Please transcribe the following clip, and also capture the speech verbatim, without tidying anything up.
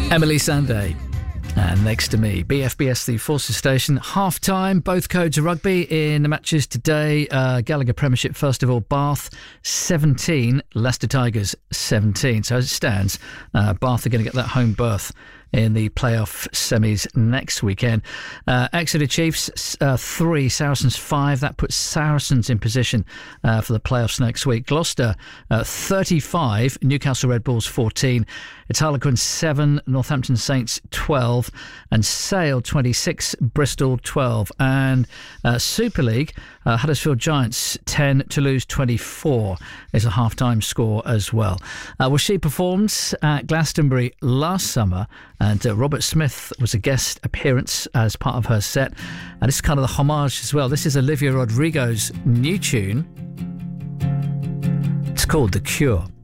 Emily Sunday. And next to me, B F B S, the Forces Station. Half time, both codes of rugby in the matches today. Uh, Gallagher Premiership, first of all, Bath seventeen, Leicester Tigers seventeen. So as it stands, uh, Bath are going to get that home berth in the playoff semis next weekend. Uh, Exeter Chiefs uh, three, Saracens five. That puts Saracens in position uh, for the playoffs next week. Gloucester uh, thirty-five, Newcastle Red Bulls fourteen. It's Harlequins seven, Northampton Saints twelve, and Sale twenty-six, Bristol twelve. And uh, Super League, uh, Huddersfield Giants ten, Toulouse twenty-four is a half-time score as well. Uh, well, she performed at Glastonbury last summer, and uh, Robert Smith was a guest appearance as part of her set. And this is kind of the homage as well. This is Olivia Rodrigo's new tune. It's called The Cure.